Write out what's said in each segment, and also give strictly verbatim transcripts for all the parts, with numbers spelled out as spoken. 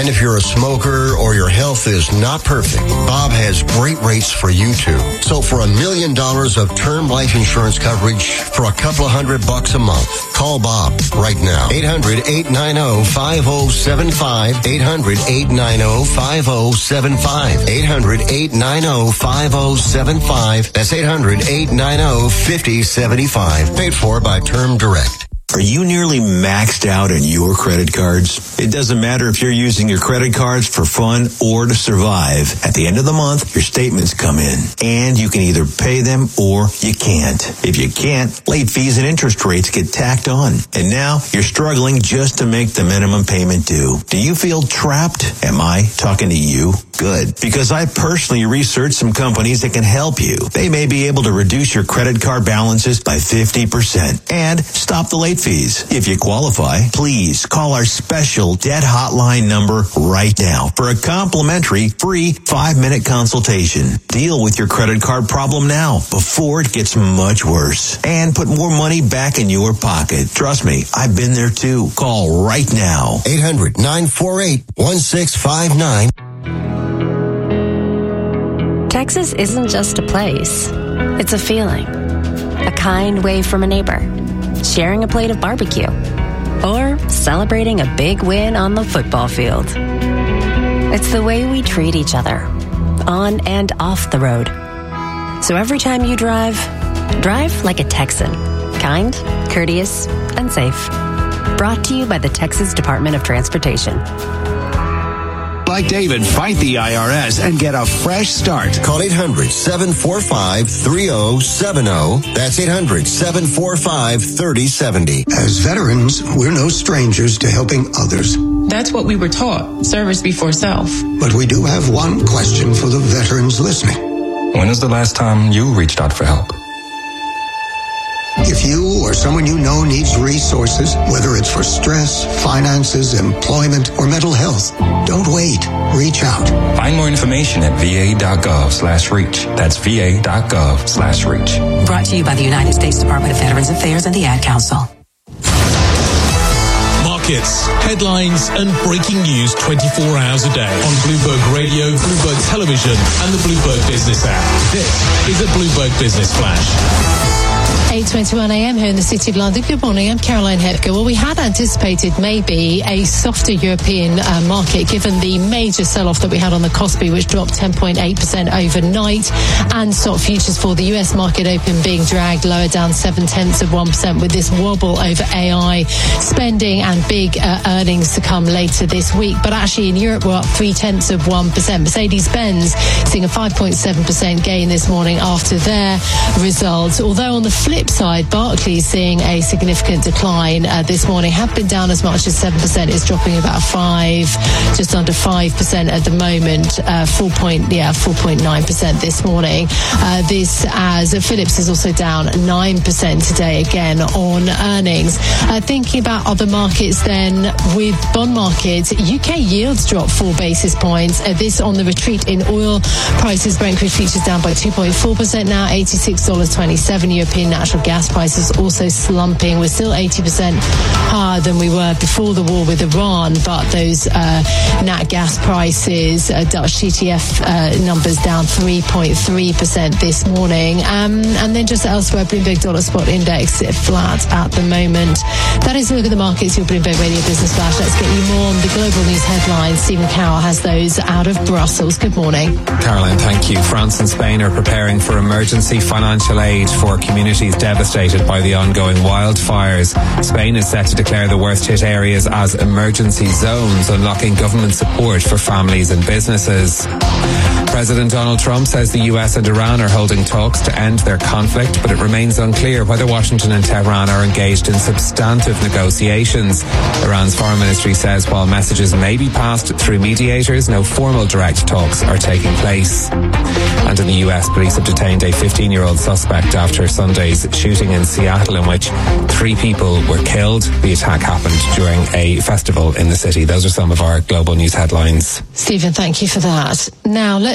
And if you're a smoker or your health is not perfect, Bob has great rates for you too. So for a million dollars of term life insurance coverage for a couple of hundred bucks a month, call Bob right now. eight hundred, eight nine zero, five zero seven five. eight hundred, eight nine zero, five zero seven five. eight hundred, eight nine zero, five zero seven five. That's eight hundred, eight nine zero, five zero seven five. Paid for by Term Direct. Are you nearly maxed out on your credit cards? It doesn't matter if you're using your credit cards for fun or to survive. At the end of the month, your statements come in, and you can either pay them or you can't. If you can't, late fees and interest rates get tacked on. And now you're struggling just to make the minimum payment due. Do you feel trapped? Am I talking to you? Good. Because I personally researched some companies that can help you. They may be able to reduce your credit card balances by fifty percent and stop the late fees. If you qualify, please call our special debt hotline number right now for a complimentary free five-minute consultation. Deal with your credit card problem now before it gets much worse and put more money back in your pocket. Trust me, I've been there too. Call right now. eight hundred, nine four eight, one six five nine. Texas isn't just a place. It's a feeling. A kind wave from a neighbor. Sharing a plate of barbecue. Or celebrating a big win on the football field. It's the way we treat each other. On and off the road. So every time you drive, drive like a Texan. Kind, courteous, and safe. Brought to you by the Texas Department of Transportation. Like David, fight the I R S and get a fresh start. Call eight hundred, seven four five, three zero seven zero. That's eight hundred, seven four five, three zero seven zero. As veterans, we're no strangers to helping others. That's what we were taught, service before self. But we do have one question for the veterans listening. When is the last time you reached out for help? If you or someone you know needs resources, whether it's for stress, finances, employment, or mental health, don't wait. Reach out. Find more information at va.gov slash reach. That's va.gov slash reach. Brought to you by the United States Department of Veterans Affairs and the Ad Council. Markets, headlines, and breaking news twenty-four hours a day on Bloomberg Radio, Bloomberg Television, and the Bloomberg Business app. This is a Bloomberg Business Flash. eight twenty-one a.m. here in the City of London. Good morning, I'm Caroline Hepker. Well, we had anticipated maybe a softer European uh, market given the major sell-off that we had on the Kospi, which dropped ten point eight percent overnight, and stock futures for the U S market open being dragged lower, down seven-tenths of one percent, with this wobble over A I spending and big uh, earnings to come later this week. But actually in Europe, we're up three-tenths of one percent. Mercedes-Benz seeing a five point seven percent gain this morning after their results. Although on the flip side, Barclays seeing a significant decline uh, this morning, have been down as much as seven percent. It's dropping about five, just under five percent at the moment. Uh, four point, yeah, four point nine percent this morning. Uh, this as Philips is also down nine percent today again on earnings. Uh, thinking about other markets then, with bond markets, U K yields dropped four basis points. Uh, this on the retreat in oil prices. Brent crude futures down by two point four percent now, eighty-six dollars and twenty-seven cents. European natural gas prices also slumping. We're still eighty percent higher than we were before the war with Iran, but those uh, nat gas prices, uh, Dutch T T F uh, numbers down three point three percent this morning. Um, and then just elsewhere, Bloomberg Dollar Spot Index flat at the moment. That is a look at the markets, your Bloomberg Radio Business Flash. Let's get you more on the global news headlines. Stephen Cowell has those out of Brussels. Good morning. Caroline, thank you. France and Spain are preparing for emergency financial aid for communities devastated by the ongoing wildfires. Spain is set to declare the worst hit areas as emergency zones, unlocking government support for families and businesses. President Donald Trump says the U S and Iran are holding talks to end their conflict, but it remains unclear whether Washington and Tehran are engaged in substantive negotiations. Iran's foreign ministry says while messages may be passed through mediators, no formal direct talks are taking place. And in the U S, police have detained a fifteen-year-old suspect after Sunday's shooting in Seattle, in which three people were killed. The attack happened during a festival in the city. Those are some of our global news headlines. Stephen, thank you for that. Now, let's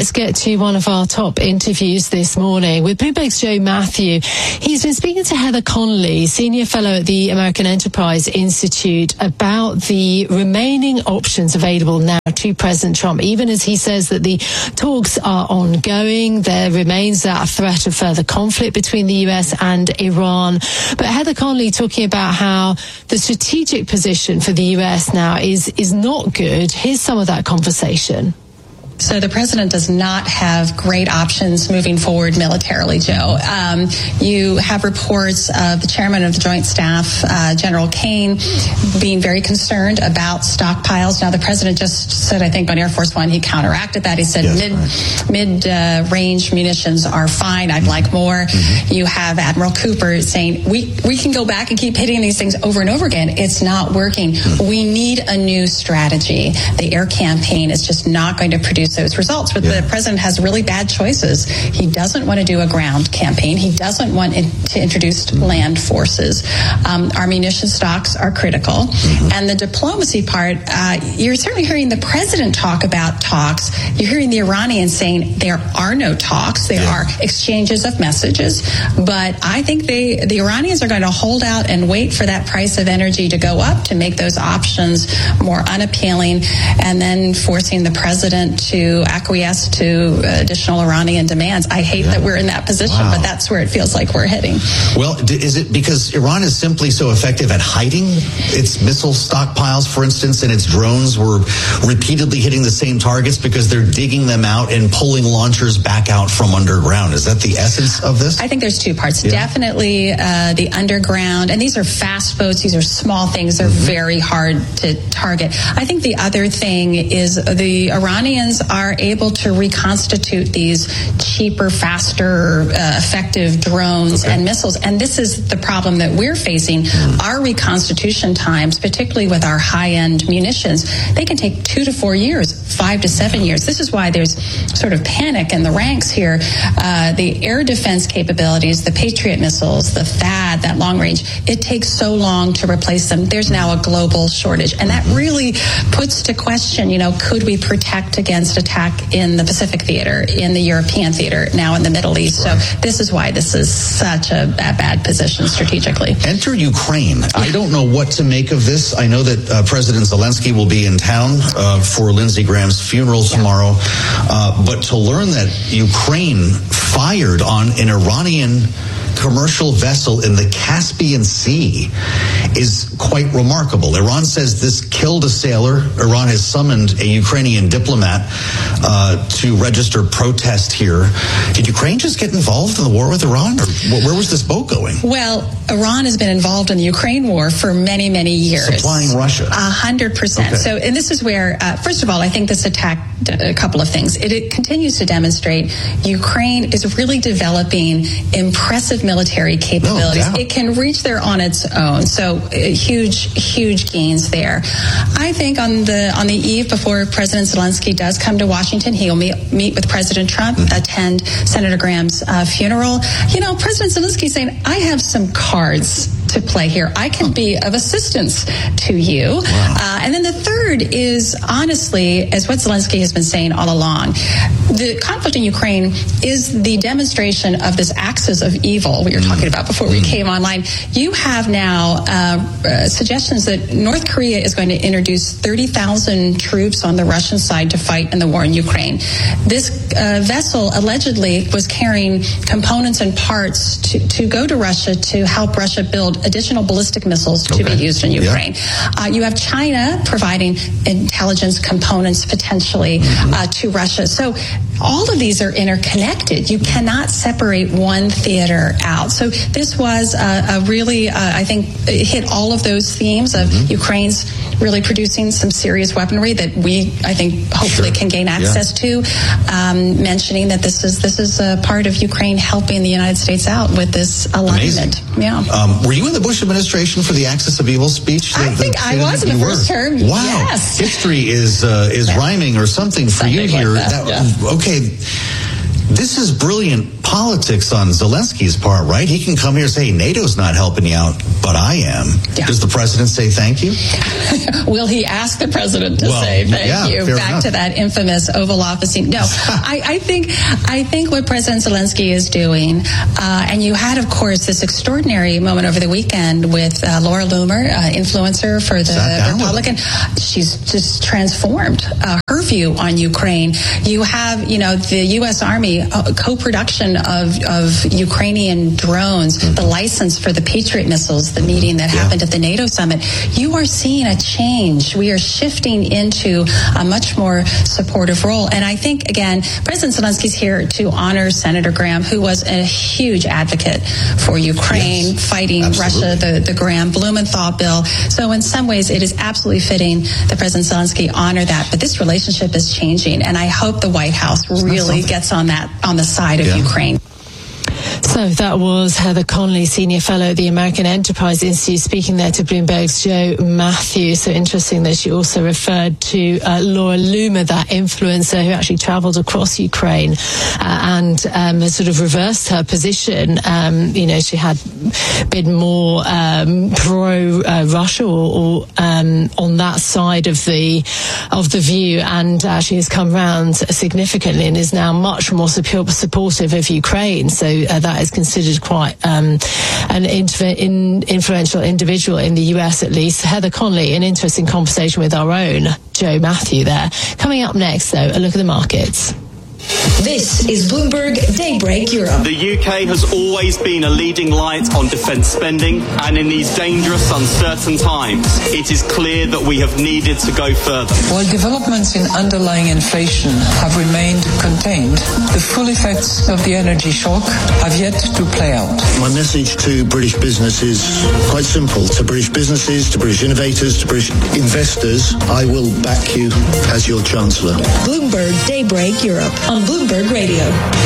let's get to one of our top interviews this morning with Bloomberg's Joe Matthew. He's been speaking to Heather Conley, Senior Fellow at the American Enterprise Institute, about the remaining options available now to President Trump. Even as he says that the talks are ongoing, there remains that threat of further conflict between the U S and Iran. But Heather Conley talking about how the strategic position for the U S now is, is not good. Here's some of that conversation. So the president does not have great options moving forward militarily, Joe. Um, you have reports of the chairman of the Joint Staff, uh, General Kane, being very concerned about stockpiles. Now, the president just said, I think on Air Force One, he counteracted that. He said yes, mid, right. mid uh, range munitions are fine. I'd mm-hmm. like more. Mm-hmm. You have Admiral Cooper saying, we, we can go back and keep hitting these things over and over again. It's not working. Mm-hmm. We need a new strategy. The air campaign is just not going to produce those results. But yeah. the president has really bad choices. He doesn't want to do a ground campaign. He doesn't want in, to introduce mm-hmm. land forces. Um, our munition stocks are critical. Mm-hmm. And the diplomacy part, uh, you're certainly hearing the president talk about talks. You're hearing the Iranians saying there are no talks. There yeah. are exchanges of messages. But I think they, the Iranians are going to hold out and wait for that price of energy to go up to make those options more unappealing, and then forcing the president to acquiesce to additional Iranian demands. I hate yeah. that we're in that position, wow. but that's where it feels like we're heading. Well, is it because Iran is simply so effective at hiding its missile stockpiles, for instance, and its drones were repeatedly hitting the same targets because they're digging them out and pulling launchers back out from underground? Is that the essence of this? I think there's two parts. Yeah. Definitely uh, the underground, and these are fast boats. These are small things. They're mm-hmm. very hard to target. I think the other thing is the Iranians are able to reconstitute these cheaper, faster, uh, effective drones okay. and missiles. And this is the problem that we're facing. Mm. Our reconstitution times, particularly with our high-end munitions, they can take two to four years, five to seven years. This is why there's sort of panic in the ranks here. Uh, the air defense capabilities, the Patriot missiles, the THAAD, that long range, it takes so long to replace them. There's now a global shortage. And that really puts to question, you know, could we protect against attack in the Pacific theater, in the European theater, now in the Middle East? So this is why this is such a, a bad position strategically. Enter Ukraine. I don't know what to make of this. I know that uh, President Zelensky will be in town uh, for Lindsey Graham's funeral tomorrow. Uh, but to learn that Ukraine fired on an Iranian commercial vessel in the Caspian Sea is quite remarkable. Iran says this killed a sailor. Iran has summoned a Ukrainian diplomat uh, to register protest here. Did Ukraine just get involved in the war with Iran? Or where was this boat going? Well, Iran has been involved in the Ukraine war for many, many years. Supplying Russia. A hundred percent. Okay. So, and this is where, uh, first of all, I think this attack a couple of things. It, it continues to demonstrate Ukraine is really developing impressive military capabilities. Oh, yeah. It can reach there on its own. So uh, huge, huge gains there. I think on the on the eve before President Zelensky does come to Washington, he'll meet, meet with President Trump, mm-hmm. attend Senator Graham's uh, funeral. You know, President Zelensky saying, I have some cards to play here. I can be of assistance to you. Wow. Uh, and then the third is, honestly, as what Zelensky has been saying all along, the conflict in Ukraine is the demonstration of this axis of evil we were mm. talking about before mm. we came online. You have now uh, uh, suggestions that North Korea is going to introduce thirty thousand troops on the Russian side to fight in the war in Ukraine. This uh, vessel allegedly was carrying components and parts to, to go to Russia to help Russia build additional ballistic missiles okay. to be used in Ukraine. Yeah. Uh, you have China providing intelligence components potentially mm-hmm. uh, to Russia. So all of these are interconnected. You cannot separate one theater out. So this was a, a really, uh, I think, it hit all of those themes of mm-hmm. Ukraine's really producing some serious weaponry that we, I think, hopefully sure. can gain access yeah. to. Um, mentioning that this is this is a part of Ukraine helping the United States out with this alignment. Amazing. Yeah. Um, were you in the Bush administration for the Axis of Evil speech? I that, think that, I was in the first term. Wow. Yes. History is uh, is yeah. rhyming or something for something you here. Like that, that, yeah. Okay. this is brilliant politics on Zelensky's part, right? He can come here and say, hey, NATO's not helping you out, but I am. Yeah. Does the president say thank you? Will he ask the president to well, say thank yeah, you? Back enough. to that infamous Oval Office scene. No, I, I think I think what President Zelensky is doing, uh, and you had, of course, this extraordinary moment over the weekend with uh, Laura Loomer, uh, influencer for the Republican. She's just transformed uh, her view on Ukraine. You have, you know, the U S Army uh, co-production of, of Ukrainian drones, mm-hmm. the license for the Patriot missiles, the meeting that yeah. happened at the NATO summit. You are seeing a change. We are shifting into a much more supportive role. And I think, again, President Zelensky's here to honor Senator Graham, who was a huge advocate for Ukraine, yes, fighting absolutely. Russia, the, the Graham Blumenthal bill. So in some ways, it is absolutely fitting that President Zelensky honor that. But this relationship is changing, and I hope the White House really gets on that, on the side of yeah. Ukraine. So that was Heather Conley, Senior Fellow at the American Enterprise Institute, speaking there to Bloomberg's Joe Matthew. So interesting that she also referred to uh, Laura Loomer, that influencer who actually travelled across Ukraine uh, and um, has sort of reversed her position. Um, you know, she had been more um, pro-Russia uh, or, or um, on that side of the of the view, and uh, she has come round significantly and is now much more supportive of Ukraine. So uh, that is considered quite um, an inter- in influential individual in the U S, at least. Heather Conley, an interesting conversation with our own Joe Matthew there. Coming up next, though, a look at the markets. This is Bloomberg Daybreak Europe. The U K has always been a leading light on defence spending, and in these dangerous, uncertain times, it is clear that we have needed to go further. While developments in underlying inflation have remained contained, the full effects of the energy shock have yet to play out. My message to British business is quite simple. To British businesses, to British innovators, to British investors, I will back you as your Chancellor. Bloomberg Daybreak Europe on Bloomberg Radio.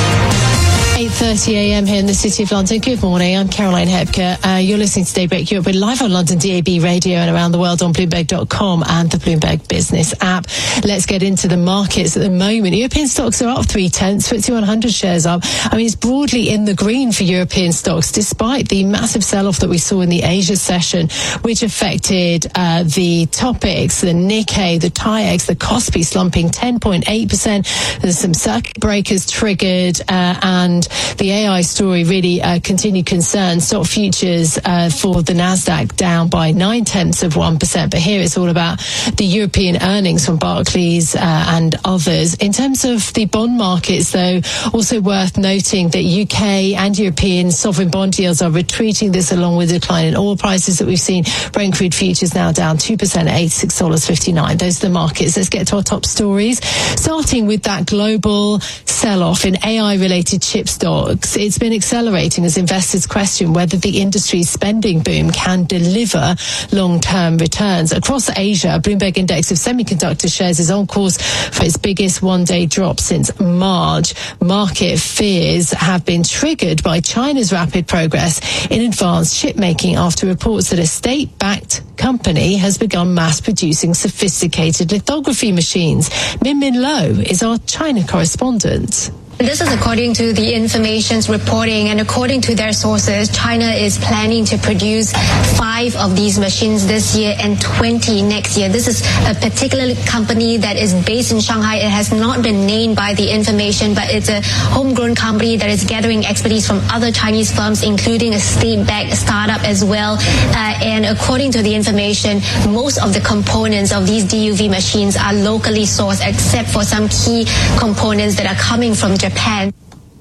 eight thirty a.m. here in the City of London. Good morning, I'm Caroline Hepker. Uh, you're listening to Daybreak Europe. We're live on London D A B radio and around the world on Bloomberg dot com and the Bloomberg Business app. Let's get into the markets at the moment. European stocks are up three tenths, F T S E one hundred shares up. I mean, it's broadly in the green for European stocks, despite the massive sell-off that we saw in the Asia session, which affected uh, the topics, the Nikkei, the TAIEX, the Kospi slumping ten point eight percent. There's some circuit breakers triggered, uh, and the A I story really uh, continued concern. Stock futures uh, for the Nasdaq down by nine tenths of one percent. But here it's all about the European earnings from Barclays uh, and others. In terms of the bond markets, though, also worth noting that U K and European sovereign bond yields are retreating. This along with the decline in oil prices that we've seen. Brent crude futures now down two percent at eighty-six dollars fifty-nine. Those are the markets. Let's get to our top stories. Starting with that global sell-off in A I-related chip stocks. It's been accelerating as investors question whether the industry's spending boom can deliver long-term returns. Across Asia, a Bloomberg index of semiconductor shares is on course for its biggest one-day drop since March. Market fears have been triggered by China's rapid progress in advanced chip making after reports that a state-backed company has begun mass-producing sophisticated lithography machines. Min Min Lo is our China correspondent. This is according to the information's reporting, and according to their sources, China is planning to produce five of these machines this year and twenty next year. This is a particular company that is based in Shanghai. It has not been named by the information, but it's a homegrown company that is gathering expertise from other Chinese firms, including a state-backed startup as well. Uh, and according to the information, most of the components of these D U V machines are locally sourced, except for some key components that are coming from Japan. Japan.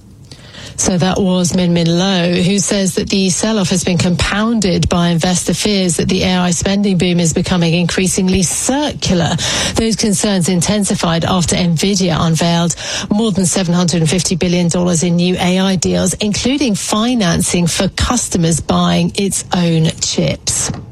So that was Min Min Lo, who says that the sell-off has been compounded by investor fears that the A I spending boom is becoming increasingly circular. Those concerns intensified after Nvidia unveiled more than seven hundred fifty billion dollars in new A I deals, including financing for customers buying its own chips.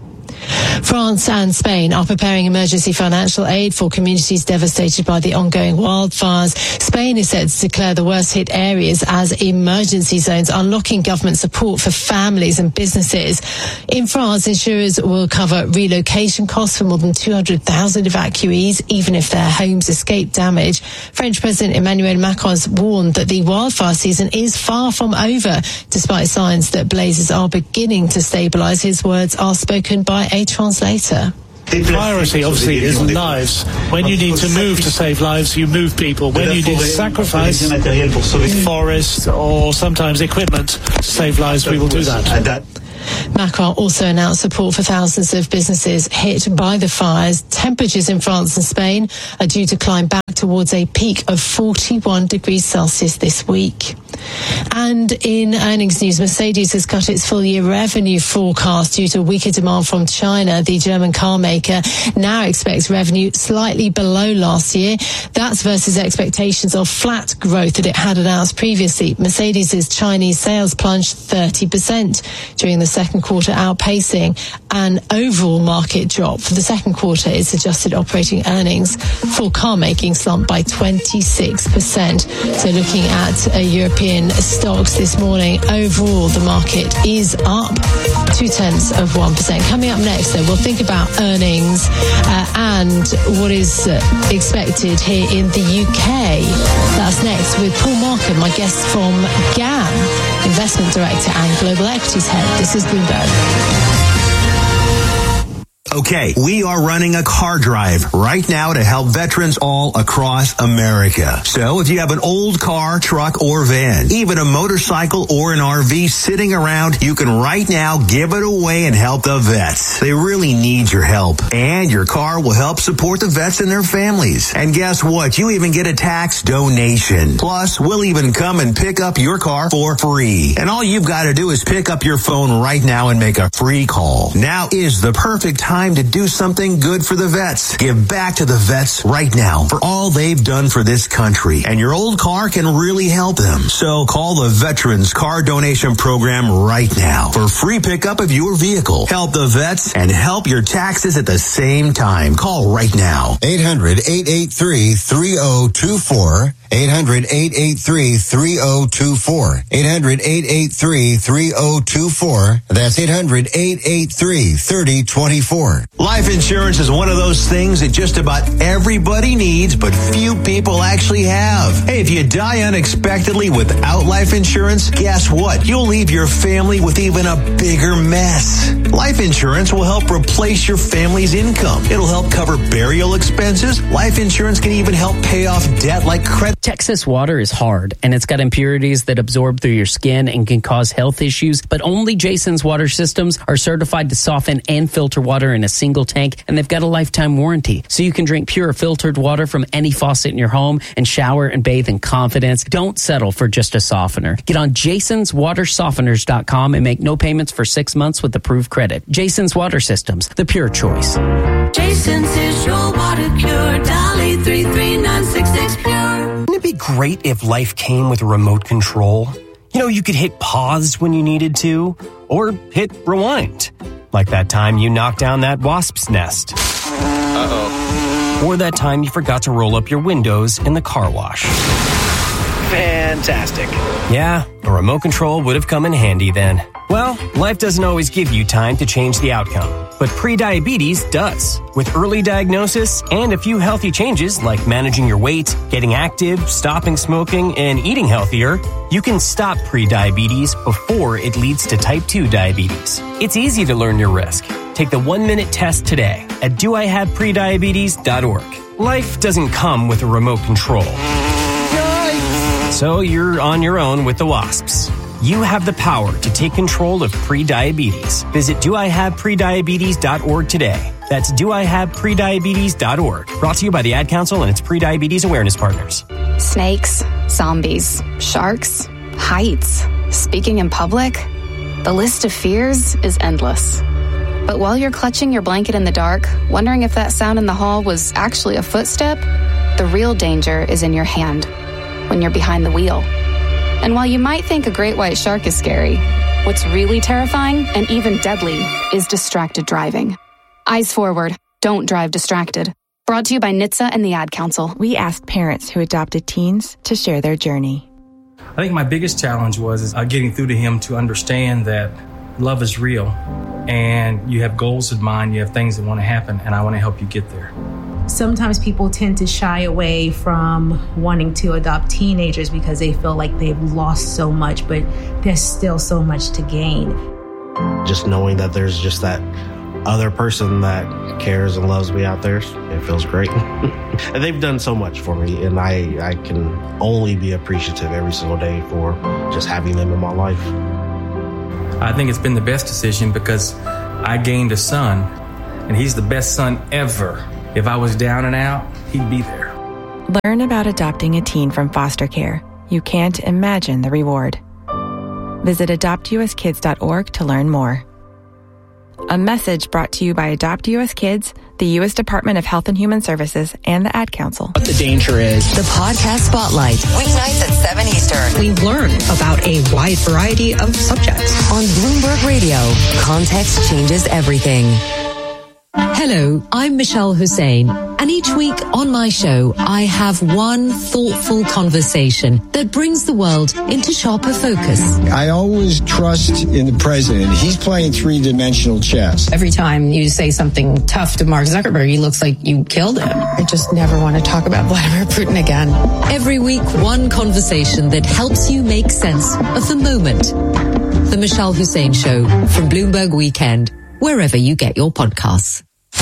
France and Spain are preparing emergency financial aid for communities devastated by the ongoing wildfires. Spain is set to declare the worst-hit areas as emergency zones, unlocking government support for families and businesses. In France, insurers will cover relocation costs for more than two hundred thousand evacuees, even if their homes escape damage. French President Emmanuel Macron has warned that the wildfire season is far from over, despite signs that blazes are beginning to stabilise. His words are spoken by a translator. The priority, obviously, is lives. When you need to move to save lives, you move people. When you need to sacrifice forests or sometimes equipment to save lives, we will do that. Macron also announced support for thousands of businesses hit by the fires. Temperatures in France and Spain are due to climb back towards a peak of forty-one degrees Celsius this week. And in earnings news, Mercedes has cut its full-year revenue forecast due to weaker demand from China. The German car maker now expects revenue slightly below last year. That's versus expectations of flat growth that it had announced previously. Mercedes' Chinese sales plunged thirty percent during the second quarter, outpacing an overall market drop. For the second quarter, its adjusted operating earnings for car making slumped by twenty-six percent. So looking at a European stocks this morning, overall the market is up two tenths of one percent. Coming up next, though, we'll think about earnings uh, and what is uh, expected here in the U K. That's next with Paul Markham, my guest from G A M, Investment Director and Global Equities Head. This is Bloomberg. Okay, we are running a car drive right now to help veterans all across America. So if you have an old car, truck, or van, even a motorcycle or an R V sitting around, you can right now give it away and help the vets. They really need your help. And your car will help support the vets and their families. And guess what? You even get a tax donation. Plus, we'll even come and pick up your car for free. And all you've got to do is pick up your phone right now and make a free call. Now is the perfect time to do something good for the vets. Give back to the vets right now for all they've done for this country. And your old car can really help them. So call the Veterans Car Donation Program right now for free pickup of your vehicle. Help the vets and help your taxes at the same time. Call right now. eight hundred, eight eight three, three oh two four. eight hundred, eight eight three, three oh two four. eight hundred, eight eight three, three oh two four. That's eight hundred, eight eight three, three oh two four. Life insurance is one of those things that just about everybody needs, but few people actually have. Hey, if you die unexpectedly without life insurance, guess what? You'll leave your family with even a bigger mess. Life insurance will help replace your family's income. It'll help cover burial expenses. Life insurance can even help pay off debt like credit. Texas water is hard, and it's got impurities that absorb through your skin and can cause health issues, but only Jason's water systems are certified to soften and filter water in a single tank, and they've got a lifetime warranty. So you can drink pure filtered water from any faucet in your home and shower and bathe in confidence. Don't settle for just a softener. Get on jasons water softeners dot com and make no payments for six months with approved credit. Jason's Water Systems, the pure choice. Jason's is your water cure. Dolly three three nine six six pure. Wouldn't it be great if life came with a remote control? You know, you could hit pause when you needed to, or hit rewind. Like that time you knocked down that wasp's nest. Uh-oh. Or that time you forgot to roll up your windows in the car wash. Fantastic. Yeah, a remote control would have come in handy then. Well, life doesn't always give you time to change the outcome, but prediabetes does. With early diagnosis and a few healthy changes like managing your weight, getting active, stopping smoking, and eating healthier, you can stop prediabetes before it leads to type two diabetes. It's easy to learn your risk. Take the one-minute test today at do I have prediabetes dot org. Life doesn't come with a remote control. So you're on your own with the wasps. You have the power to take control of prediabetes. Visit do I have prediabetes dot org today. That's do I have prediabetes dot org. Brought to you by the Ad Council and its prediabetes awareness partners. Snakes, zombies, sharks, heights, speaking in public. The list of fears is endless. But while you're clutching your blanket in the dark, wondering if that sound in the hall was actually a footstep, the real danger is in your hand, when you're behind the wheel. And while you might think a great white shark is scary, what's really terrifying and even deadly is distracted driving. Eyes forward. Don't drive distracted. Brought to you by N H T S A and the Ad Council. We asked parents who adopted teens to share their journey. I think my biggest challenge was is, uh, getting through to him to understand that love is real and you have goals in mind, you have things that want to happen, and I want to help you get there. Sometimes people tend to shy away from wanting to adopt teenagers because they feel like they've lost so much, but there's still so much to gain. Just knowing that there's just that other person that cares and loves me out there, it feels great. And they've done so much for me, and I, I can only be appreciative every single day for just having them in my life. I think it's been the best decision because I gained a son, and he's the best son ever. If I was down and out, he'd be there. Learn about adopting a teen from foster care. You can't imagine the reward. Visit adopt u s kids dot org to learn more. A message brought to you by Adopt U S Kids, the U S Department of Health and Human Services, and the Ad Council. What the danger is. The Podcast Spotlight. Weeknights at seven Eastern. We learn about a wide variety of subjects. On Bloomberg Radio, context changes everything. Hello, I'm Michelle Hussein, and each week on my show, I have one thoughtful conversation that brings the world into sharper focus. I always trust in the president. He's playing three-dimensional chess. Every time you say something tough to Mark Zuckerberg, he looks like you killed him. I just never want to talk about Vladimir Putin again. Every week, one conversation that helps you make sense of the moment. The Michelle Hussein Show from Bloomberg Weekend, wherever you get your podcasts.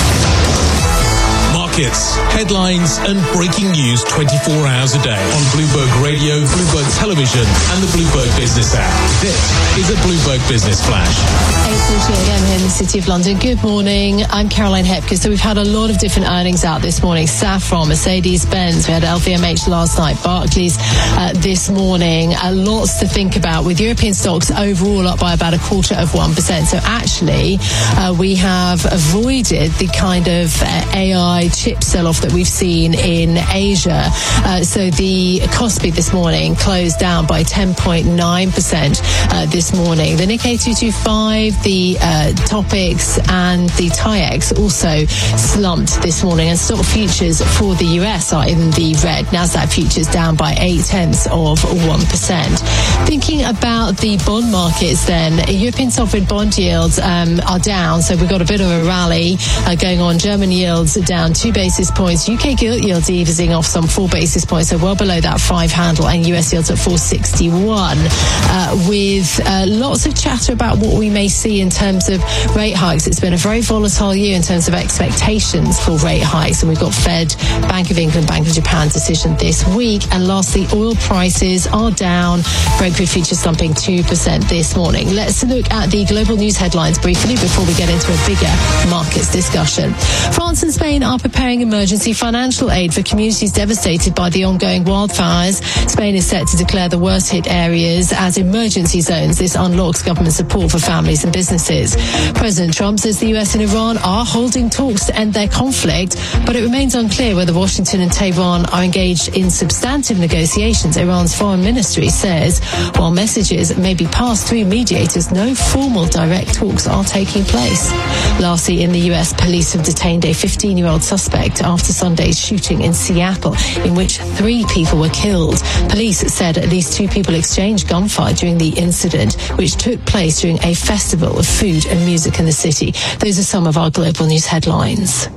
Markets, headlines and breaking news twenty-four hours a day on Bloomberg Radio, Bloomberg Television and the Bloomberg Business app. This is a Bloomberg Business Flash. eight forty a m here in the City of London. Good morning. I'm Caroline Hepker. So we've had a lot of different earnings out this morning. Safran, Mercedes-Benz. We had L V M H last night. Barclays uh, this morning. Uh, lots to think about with European stocks overall up by about a quarter of one percent. So actually, uh, we have avoided the kind of uh, A I chip sell-off that we've seen in Asia. Uh, so the Kospi this morning closed down by ten point nine percent uh, this morning. The Nikkei two twenty-five, the uh, Topix and the TAIEX also slumped this morning, and stock futures for the U S are in the red. Nasdaq futures down by eight tenths of one percent. Thinking about the bond markets then, European sovereign bond yields um, are down, so we've got a bit of a rally uh, going on. German yields down two basis points. U K gilt yields easing off some four basis points, so well below that five handle, and U S yields at four sixty-one. Uh, with uh, lots of chatter about what we may see in terms of rate hikes. It's been a very volatile year in terms of expectations for rate hikes, and we've got Fed, Bank of England, Bank of Japan decision this week. And lastly, oil prices are down. Brent crude futures slumping two percent this morning. Let's look at the global news headlines briefly before we get into a bigger markets discussion. France and Spain are preparing emergency financial aid for communities devastated by the ongoing wildfires. Spain is set to declare the worst hit areas as emergency zones. This unlocks government support for families and businesses. President Trump says the U S and Iran are holding talks to end their conflict, but it remains unclear whether Washington and Tehran are engaged in substantive negotiations. Iran's foreign ministry says while messages may be passed through mediators, no formal direct talks are taking place. Lastly, in the U S, police have detained a fifteen-year-old suspect after Sunday's shooting in Seattle, in which three people were killed. Police said at least two people exchanged gunfire during the incident, which took place during a festival of food and music in the city. Those are some of our global news headlines.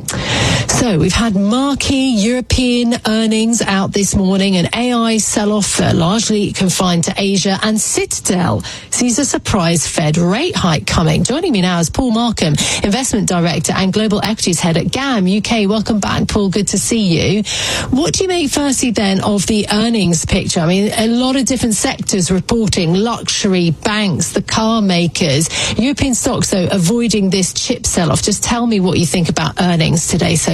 So we've had marquee European earnings out this morning, an A I sell-off uh, largely confined to Asia, and Citadel sees a surprise Fed rate hike coming. Joining me now is Paul Markham, Investment Director and Global Equities Head at G A M U K. Welcome back, Paul. Good to see you. What do you make firstly then of the earnings picture? I mean, a lot of different sectors reporting, luxury, banks, the car makers. European stocks, though, avoiding this chip sell-off. Just tell me what you think about earnings today so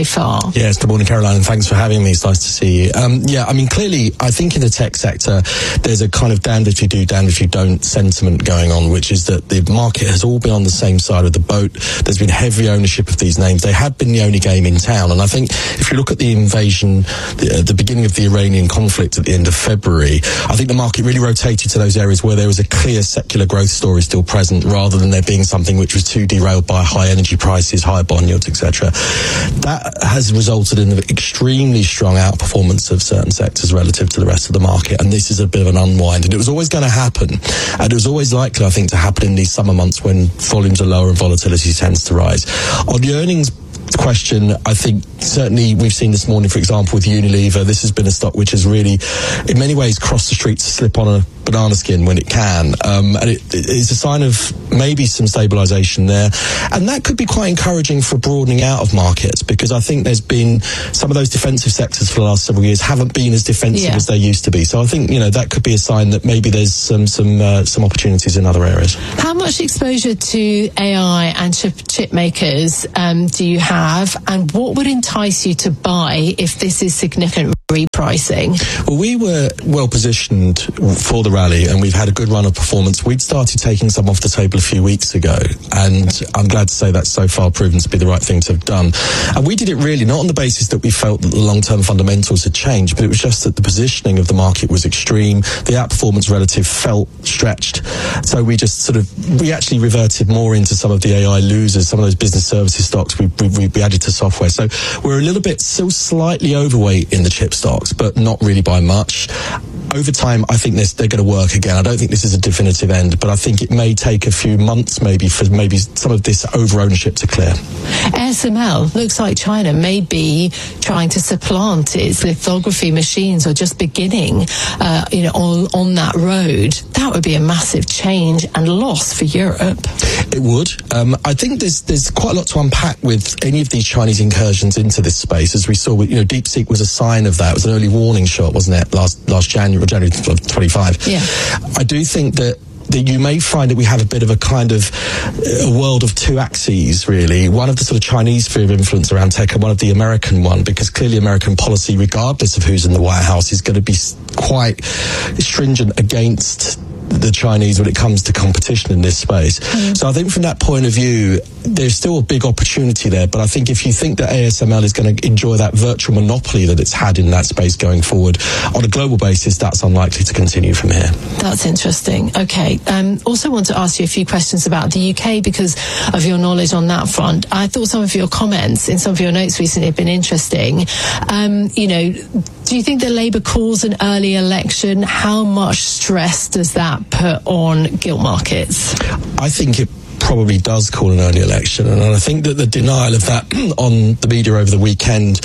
so far. Yes, good morning, Caroline, and thanks for having me. It's nice to see you. Um, yeah, I mean, clearly, I think in the tech sector, there's a kind of damned if you do, damned if you don't sentiment going on, which is that the market has all been on the same side of the boat. There's been heavy ownership of these names. They have been the only game in town. And I think if you look at the invasion, the, uh, the beginning of the Iranian conflict at the end of February, I think the market really rotated to those areas where there was a clear secular growth story still present, rather than there being something which was too derailed by high energy prices, high bond yields, et cetera. That has resulted in an extremely strong outperformance of certain sectors relative to the rest of the market. And this is a bit of an unwind. And it was always going to happen. And it was always likely, I think, to happen in these summer months when volumes are lower and volatility tends to rise. On the earnings question, I think certainly we've seen this morning, for example, with Unilever, this has been a stock which has really, in many ways, crossed the street to slip on a banana skin when it can. Um, and it, it's a sign of maybe some stabilisation there. And that could be quite encouraging for broadening out of markets, because I think there's been some of those defensive sectors for the last several years haven't been as defensive yeah. as they used to be. So I think, you know, that could be a sign that maybe there's some some uh, some opportunities in other areas. How much exposure to A I and chip, chip makers um, do you have, and what would entice you to buy if this is significant repricing? Well, we were well positioned for the rally, and we've had a good run of performance. We'd started taking some off the table a few weeks ago, and I'm glad to say that's so far proven to be the right thing to have done. And we did it really not on the basis that we felt that the long-term fundamentals had changed, but it was just that the positioning of the market was extreme. The outperformance relative felt stretched. So we just sort of, we actually reverted more into some of the A I losers, some of those business services stocks we, we, we added to software. So we're a little bit still slightly overweight in the chip stocks, but not really by much. Over time, I think this, they're going to work again. I don't think this is a definitive end, but I think it may take a few months maybe for maybe some of this over-ownership to clear. A S M L looks like China may be trying to supplant its lithography machines, or just beginning uh, you know, on, on that road. That would be a massive change and loss for Europe. It would. Um, I think there's there's quite a lot to unpack with any of these Chinese incursions into this space. As we saw, you know, DeepSeek was a sign of that. It was an early warning shot, wasn't it, last last January, January twenty-five. Yeah. I do think that that you may find that we have a bit of a kind of a world of two axes, really. One of the sort of Chinese sphere of influence around tech, and one of the American one, because clearly American policy, regardless of who's in the White House, is going to be quite stringent against the Chinese when it comes to competition in this space. Mm. So I think from that point of view, there's still a big opportunity there. But I think if you think that A S M L is going to enjoy that virtual monopoly that it's had in that space going forward, on a global basis, that's unlikely to continue from here. That's interesting. Okay. Um, also want to ask you a few questions about the U K because of your knowledge on that front. I thought some of your comments in some of your notes recently have been interesting. Um, you know, do you think the Labour calls an early election? How much stress does that put on gilt markets? I think it probably does call an early election, and I think that the denial of that on the media over the weekend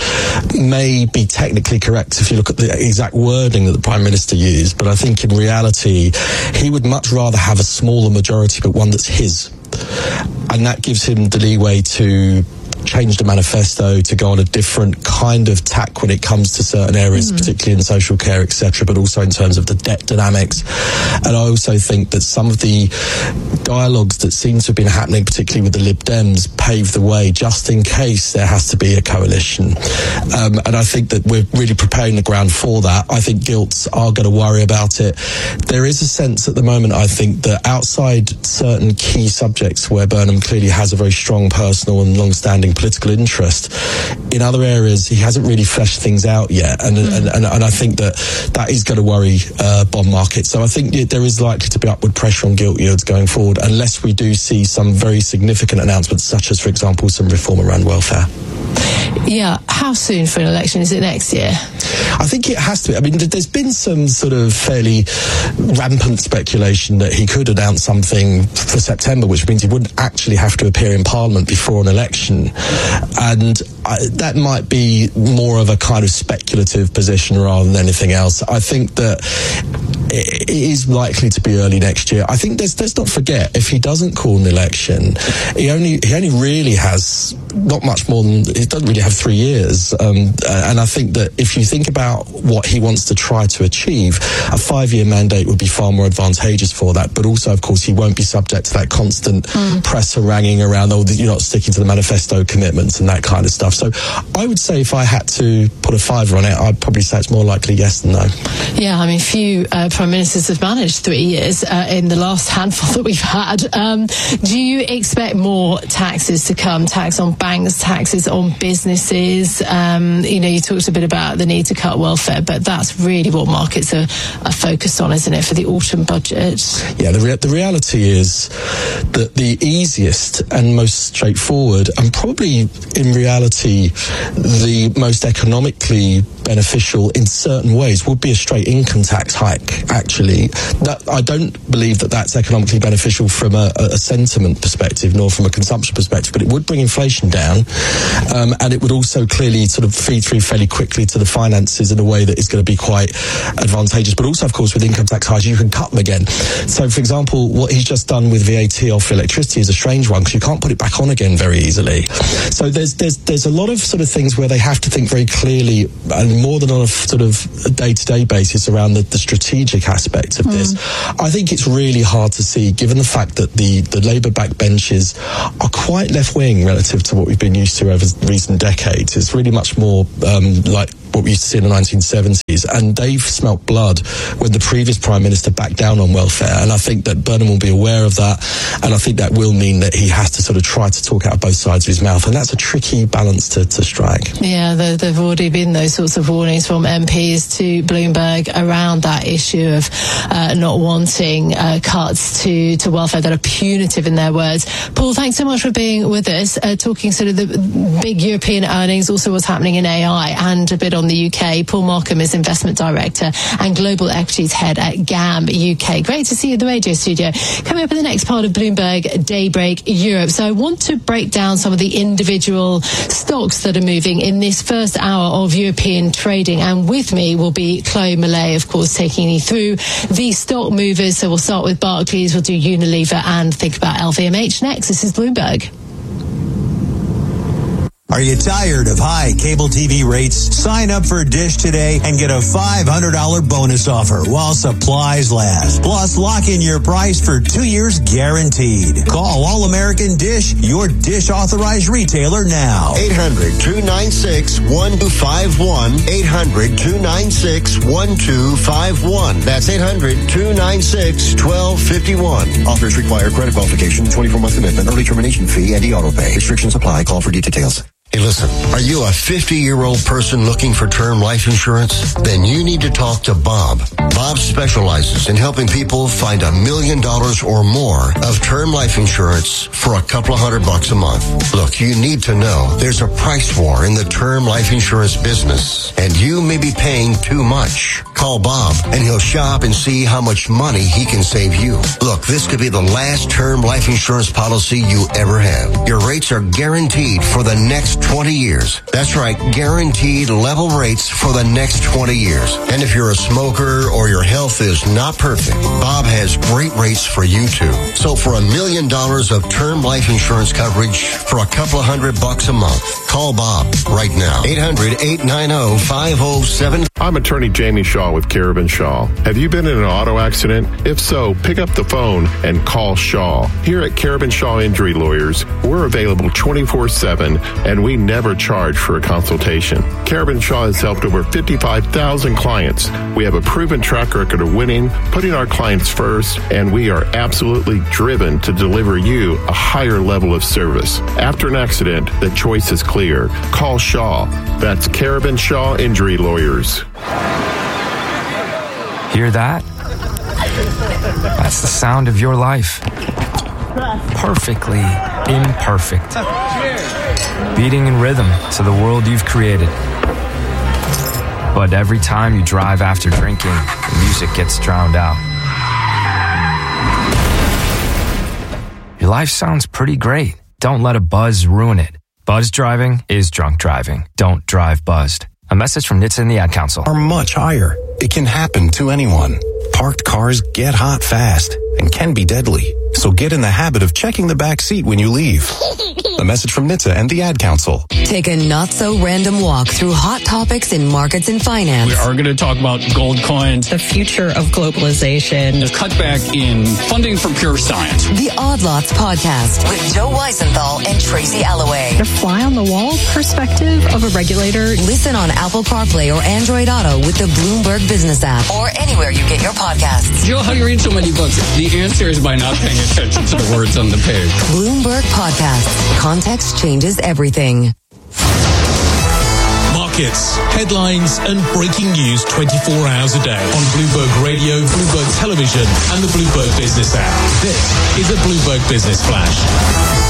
may be technically correct if you look at the exact wording that the Prime Minister used, but I think in reality he would much rather have a smaller majority but one that's his, and that gives him the leeway to change the manifesto, to go on a different kind of tack when it comes to certain areas, mm. particularly in social care, et cetera, but also in terms of the debt dynamics. And I also think that some of the dialogues that seem to have been happening, particularly with the Lib Dems, pave the way just in case there has to be a coalition. Um, and I think that we're really preparing the ground for that. I think gilts are going to worry about it. There is a sense at the moment, I think, that outside certain key subjects where Burnham clearly has a very strong personal and long-standing political interest, in other areas he hasn't really fleshed things out yet, and mm. and, and, and I think that that is going to worry uh, bond markets. So I think there is likely to be upward pressure on gilt yields going forward unless we do see some very significant announcements, such as, for example, some reform around welfare. Yeah, how soon for an election? Is it next year? I think it has to be. I mean, there's been some sort of fairly rampant speculation that he could announce something for September, which means he wouldn't actually have to appear in Parliament before an election. And I, that might be more of a kind of speculative position rather than anything else. I think that it is likely to be early next year. I think let's, let's not forget, if he doesn't call an election, he only he only really has not much more than, he doesn't really have three years. Um, and I think that if you think about what he wants to try to achieve, a five-year mandate would be far more advantageous for that. But also, of course, he won't be subject to that constant mm. press haranguing around, oh, you're not sticking to the manifesto commitments and that kind of stuff. So I would say if I had to put a fiver on it, I'd probably say it's more likely yes than no. Yeah, I mean, few uh, prime ministers have managed three years uh, in the last handful that we've had. Um, do you expect more taxes to come? Tax on banks, taxes on businesses? Um, you know, you talked a bit about the need to cut welfare, but that's really what markets are, are focused on, isn't it, for the autumn budget? Yeah, the, re- the reality is that the easiest and most straightforward, and probably in reality the most economically beneficial in certain ways, would be a straight income tax hike, actually. That, I don't believe that that's economically beneficial from a, a sentiment perspective, nor from a consumption perspective, but it would bring inflation down, um, and it would also clearly sort of feed through fairly quickly to the finances in a way that is going to be quite advantageous. But also, of course, with income tax hikes, you can cut them again. So, for example, what he's just done with V A T off electricity is a strange one, because you can't put it back on again very easily. So there's there's there's a lot of sort of things where they have to think very clearly, and more than on a sort of day-to-day basis, around the, the strategic aspects of mm. this. I think it's really hard to see, given the fact that the, the Labour-backed benches are quite left-wing relative to what we've been used to over recent decades. It's really much more um, like what we used to see in the nineteen seventies, and they've smelt blood when the previous Prime Minister backed down on welfare, and I think that Burnham will be aware of that, and I think that will mean that he has to sort of try to talk out of both sides of his mouth, and that's a tricky balance to, to strike. Yeah, there, there have already been those sorts of warnings from M Ps to Bloomberg around that issue of uh, not wanting uh, cuts to, to welfare that are punitive, in their words. Paul, thanks so much for being with us, uh, talking sort of the big European earnings, also what's happening in A I, and a bit on the U K. Paul Markham is Investment Director and Global Equities Head at G A M U K. Great to see you in the radio studio. Coming up in the next part of Bloomberg Daybreak Europe. So I want to break down some of the individual stocks that are moving in this first hour of European trading. And with me will be Chloe Millay, of course, taking you through the stock movers. So we'll start with Barclays, we'll do Unilever, and think about L V M H next. This is Bloomberg. Are you tired of high cable T V rates? Sign up for Dish today and get a five hundred dollars bonus offer while supplies last. Plus, lock in your price for two years guaranteed. Call All American Dish, your Dish authorized retailer now. eight hundred, two nine six, one two five one. eight hundred, two nine six, one two five one. That's eight hundred, two nine six, one two five one. Offers require credit qualification, twenty-four month commitment, early termination fee, and e-auto pay. Restrictions apply. Call for details. Hey, listen, are you a fifty-year-old person looking for term life insurance? Then you need to talk to Bob. Bob specializes in helping people find a million dollars or more of term life insurance for a couple of hundred bucks a month. Look, you need to know there's a price war in the term life insurance business, and you may be paying too much. Call Bob, and he'll shop and see how much money he can save you. Look, this could be the last term life insurance policy you ever have. Your rates are guaranteed for the next twenty years. That's right, guaranteed level rates for the next twenty years. And if you're a smoker or your health is not perfect, Bob has great rates for you too. So for a million dollars of term life insurance coverage for a couple of hundred bucks a month, call Bob right now. eight hundred, eight nine zero, five zero seven. I'm attorney Jamie Shaw with Carabin Shaw. Have you been in an auto accident? If so, pick up the phone and call Shaw. Here at Carabin Shaw Injury Lawyers, we're available twenty-four seven, and we never charge for a consultation. Carabin Shaw has helped over fifty-five thousand clients. We have a proven track record of winning, putting our clients first, and we are absolutely driven to deliver you a higher level of service. After an accident, the choice is clear. Call Shaw. That's Carabin Shaw Injury Lawyers. Hear that? That's the sound of your life. Perfectly imperfect. Beating in rhythm to the world you've created. But every time you drive after drinking, the music gets drowned out. Your life sounds pretty great. Don't let a buzz ruin it. Buzz driving is drunk driving. Don't drive buzzed. A message from N H T S A and the Ad Council. Are much higher. It can happen to anyone. Parked cars get hot fast and can be deadly. so get in the habit of checking the back seat when you leave. A message from N H T S A and the Ad Council. Take a not-so-random walk through hot topics in markets and finance. We are going to talk about gold coins, the future of globalization, the cutback in funding for pure science. The Odd Lots Podcast with Joe Weisenthal and Tracy Alloway. The fly-on-the-wall perspective of a regulator. Listen on Apple CarPlay or Android Auto with the Bloomberg Business app or anywhere you get your podcasts. Joe, how do you read so many books? The answer is by not paying attention to the words on the page. Bloomberg Podcasts. Context changes everything. Markets, headlines, and breaking news twenty-four hours a day on Bloomberg Radio, Bloomberg Television, and the Bloomberg Business app. This is a Bloomberg Business Flash.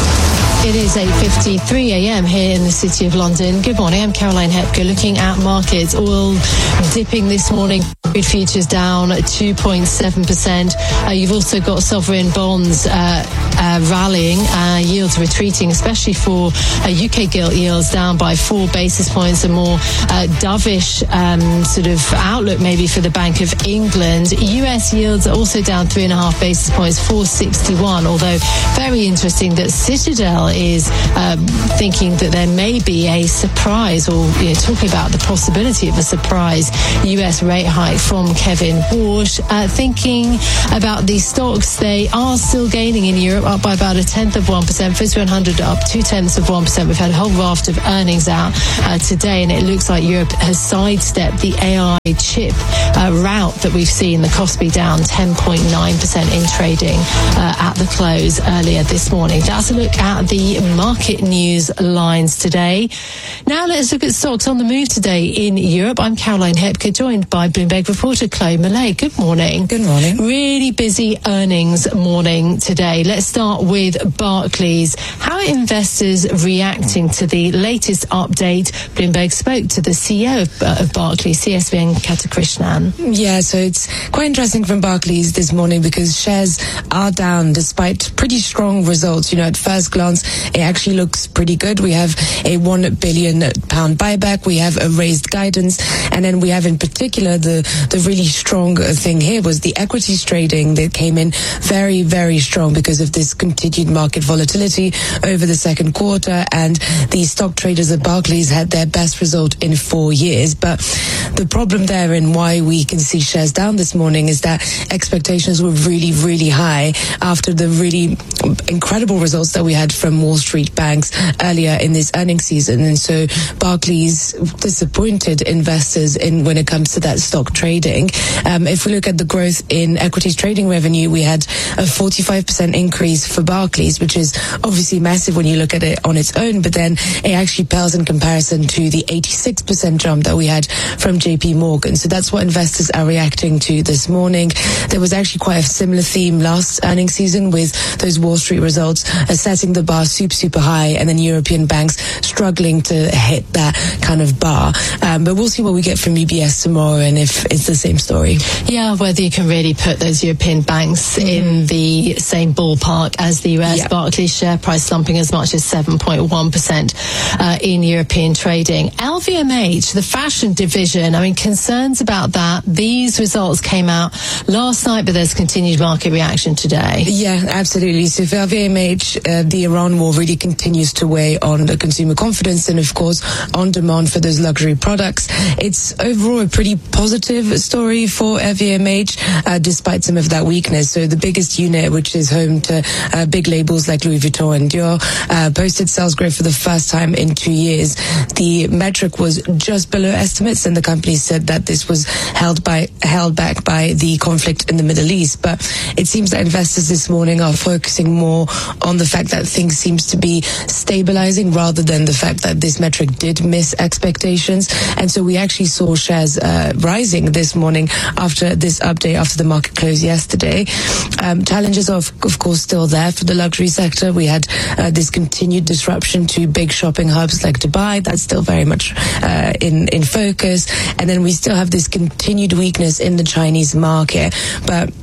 It is eight fifty-three a.m. here in the City of London. Good morning, I'm Caroline Hepker. Looking at markets, oil dipping this morning. Crude futures down two point seven percent. Uh, you've also got sovereign bonds uh, uh, rallying, uh, yields retreating, especially for uh, U K gilt yields down by four basis points. A more uh, dovish um, sort of outlook maybe for the Bank of England. U S yields are also down three and a half basis points, four sixty-one. Although very interesting that Citadel is um, thinking that there may be a surprise, or you know, talking about the possibility of a surprise U S rate hike from Kevin Warsh. Uh, thinking about these stocks, they are still gaining in Europe, up by about a tenth of one percent. F T S E one hundred up two tenths of one percent. We've had a whole raft of earnings out uh, today, and it looks like Europe has sidestepped the A I chip uh, route that we've seen. The Kospi down ten point nine percent in trading uh, at the close earlier this morning. That's a look at the market news lines today. Now let's look at stocks on the move today in Europe. I'm Caroline Hepker, joined by Bloomberg reporter Chloe Millay. Good morning. Good morning. Really busy earnings morning today. Let's start with Barclays. How are investors reacting to the latest update? Bloomberg spoke to the C E O of, uh, of Barclays, C S V N Katakrishnan. Yeah, so it's quite interesting from Barclays this morning because shares are down despite pretty strong results. You know, at first glance, it actually looks pretty good. We have a one billion pound buyback. We have a raised guidance. And then we have in particular the, the really strong thing here was the equities trading that came in very, very strong because of this continued market volatility over the second quarter. And the stock traders at Barclays had their best result in four years. But the problem there and why we can see shares down this morning is that expectations were really, really high after the really incredible results that we had from Wall Street banks earlier in this earnings season. And so Barclays disappointed investors in when it comes to that stock trading. Um, if we look at the growth in equities trading revenue, we had a forty-five percent increase for Barclays, which is obviously massive when you look at it on its own, but then it actually pales in comparison to the eighty-six percent jump that we had from J P Morgan. So that's what investors are reacting to this morning. There was actually quite a similar theme last earnings season with those Wall Street results uh, setting the bar super, super high, and then European banks struggling to hit that kind of bar. Um, but we'll see what we get from U B S tomorrow and if it's the same story. Yeah, whether you can really put those European banks mm-hmm. in the same ballpark as the U S. Yeah. Barclays share price slumping as much as seven point one percent uh, in European trading. L V M H, the fashion division, I mean, concerns about that. These results came out last night, but there's continued market reaction today. Yeah, absolutely. So for L V M H, uh, the Iran war really continues to weigh on the consumer confidence and, of course, on demand for those luxury products. It's overall a pretty positive story for L V M H, uh, despite some of that weakness. So the biggest unit, which is home to uh, big labels like Louis Vuitton and Dior, uh, posted sales growth for the first time in two years. The metric was just below estimates, and the company said that this was held by held back by the conflict in the Middle East. But it seems that investors this morning are focusing more on the fact that things seems to be stabilizing rather than the fact that this metric did miss expectations. And so we actually saw shares uh, rising this morning after this update, after the market closed yesterday. Um, challenges are, of, of course, still there for the luxury sector. We had uh, this continued disruption to big shopping hubs like Dubai. That's still very much uh, in, in focus. And then we still have this continued weakness in the Chinese market. But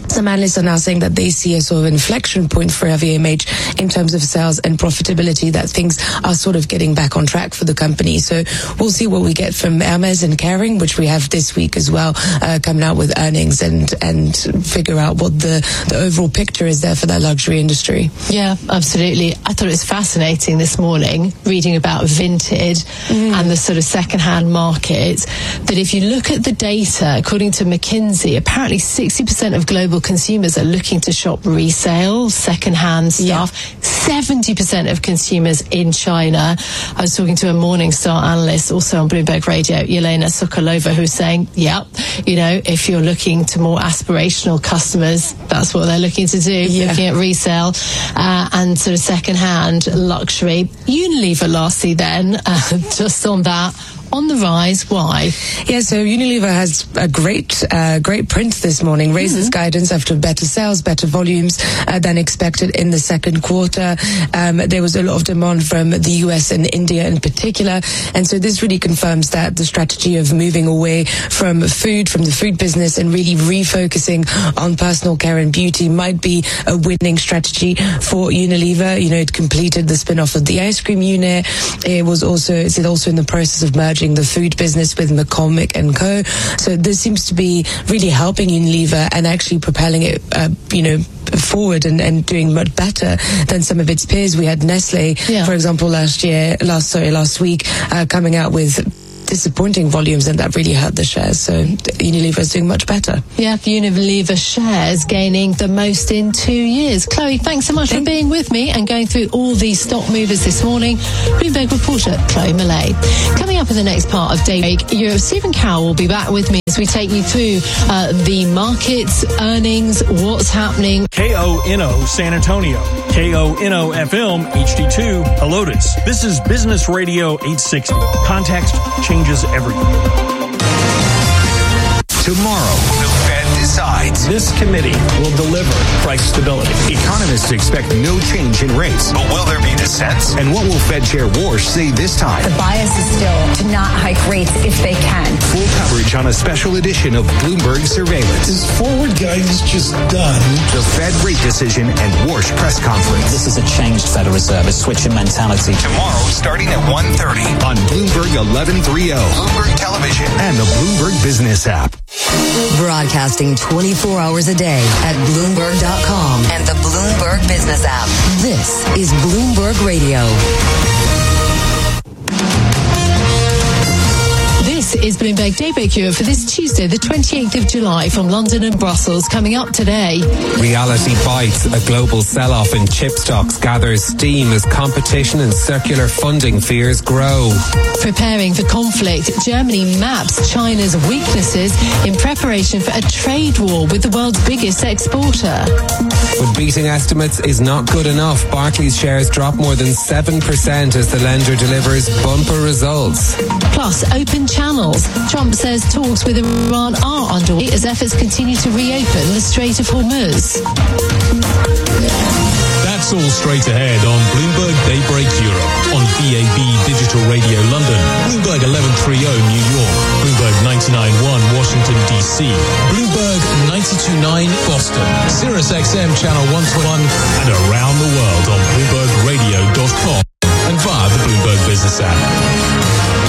Some analysts are now saying that they see a sort of inflection point for L V M H in terms of sales and profitability, that things are sort of getting back on track for the company. So we'll see what we get from Hermes and Kering, which we have this week as well, uh, coming out with earnings and and figure out what the, the overall picture is there for that luxury industry. Yeah, absolutely. I thought it was fascinating this morning reading about Vinted mm. and the sort of second-hand market, that if you look at the data, according to McKinsey, apparently sixty percent of global consumers are looking to shop resale, second-hand stuff. Yeah. seventy percent of consumers in China. I was talking to a Morningstar analyst also on Bloomberg Radio, Yelena Sokolova, who's saying, yep, you know, if you're looking to more aspirational customers, that's what they're looking to do, yeah. looking at resale uh, and sort of second-hand luxury. Unilever, lastly then, uh, just on that, on the rise. Why? Yeah, so Unilever has a great uh, great print this morning, raised mm-hmm. its guidance after better sales, better volumes uh, than expected in the second quarter. Um, there was a lot of demand from the U S and India in particular, and so this really confirms that the strategy of moving away from food, from the food business, and really refocusing on personal care and beauty might be a winning strategy for Unilever. You know, it completed the spin-off of the ice cream unit. It was also, it's also in the process of merging the food business with McCormick and Co. So this seems to be really helping Unilever and actually propelling it, uh, you know, forward and, and doing much better than some of its peers. We had Nestle, yeah. for example, last year, last sorry, last week, uh, coming out with disappointing volumes, and that really hurt the shares. So Unilever is doing much better. Yeah, Unilever shares gaining the most in two years. Chloe, thanks so much Thank for being with me and going through all these stock movers this morning. Bloomberg reporter Chloe Millay. Coming up in the next part of Daybreak Europe, Stephen Carroll will be back with me as we take you through uh, the markets, earnings, what's happening. K O N O San Antonio, K O N O F M H D two Helotes. This is Business Radio eight sixty. Context changes everything. Tomorrow, the Fed decides. This committee will deliver price stability. Economists expect no change in rates. But will there be dissent? And what will Fed Chair Warsh say this time? The bias is still to not hike rates if they can. Full coverage on a special edition of Bloomberg Surveillance. Is forward guidance just done? The Fed rate decision and Warsh press conference. This is a changed Federal Reserve, a switch in mentality. Tomorrow, starting at one thirty on Bloomberg eleven thirty, Bloomberg Television, and the Bloomberg Business app. Broadcasting twenty-four hours a day at Bloomberg dot com and the Bloomberg Business app. This is Bloomberg Radio. This is Bloomberg Daybreak Europe for this Tuesday, the twenty-eighth of July, from London and Brussels. Coming up today, reality bites. A global sell-off in chip stocks gathers steam as competition and circular funding fears grow. Preparing for conflict, Germany maps China's weaknesses in preparation for a trade war with the world's biggest exporter. But beating estimates is not good enough. Barclays shares drop more than seven percent as the lender delivers bumper results. Plus, open channels. Trump says talks with Iran are underway as efforts continue to reopen the Strait of Hormuz. That's all straight ahead on Bloomberg Daybreak Europe, on B A B Digital Radio London, Bloomberg eleven thirty New York, Bloomberg ninety-nine point one Washington, D C, Bloomberg ninety-two point nine Boston, Sirius X M Channel one twenty-one, and around the world on Bloomberg Radio dot com and via the Bloomberg Business app.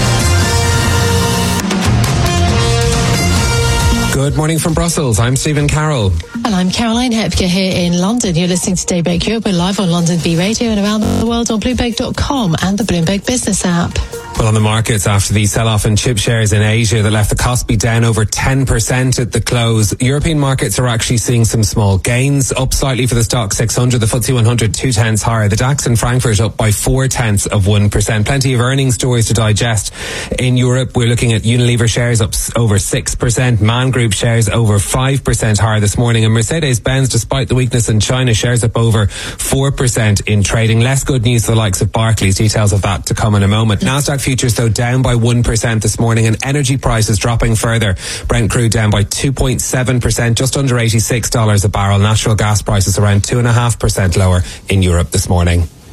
Good morning from Brussels. I'm Stephen Carroll. And I'm Caroline Hepker here in London. You're listening to Daybreak Europe. We're live on London B Radio and around the world on Bloomberg dot com and the Bloomberg Business app. Well, on the markets after the sell-off in chip shares in Asia that left the Kospi down over ten percent at the close, European markets are actually seeing some small gains, up slightly for the stock six hundred, the F T S E one hundred two tenths higher, the DAX in Frankfurt up by four tenths of one percent. Plenty of earnings stories to digest in Europe. We're looking at Unilever shares up over six percent, Man Group shares over five percent higher this morning, and Mercedes-Benz, despite the weakness in China, shares up over four percent in trading. Less good news for the likes of Barclays. Details of that to come in a moment. Nasdaq futures, though, down by one percent this morning, and energy prices dropping further. Brent crude down by two point seven percent, just under eighty-six dollars a barrel. Natural gas prices around two point five percent lower in Europe this morning.